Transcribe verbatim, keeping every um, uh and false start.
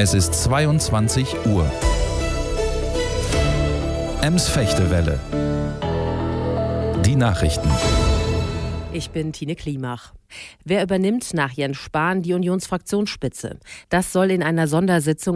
Es ist zweiundzwanzig Uhr. Ems-Fechtewelle. Die Nachrichten. Ich bin Tine Klimach. Wer übernimmt nach Jens Spahn die Unionsfraktionsspitze? Das soll in einer Sondersitzung